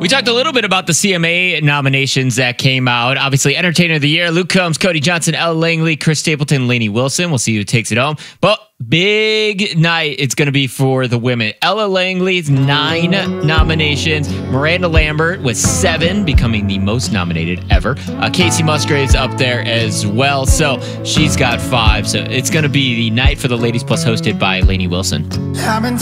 We talked a little bit about the CMA nominations that came out. Obviously, Entertainer of the Year, Luke Combs, Cody Johnson, Ella Langley, Chris Stapleton, Lainey Wilson. We'll see who takes it home. But big night it's going to be for the women. Ella Langley's 9 nominations. Miranda Lambert with 7, becoming the most nominated ever. Casey Musgraves up there as well. So she's got 5. So it's going to be the night for the ladies plus hosted by Lainey Wilson.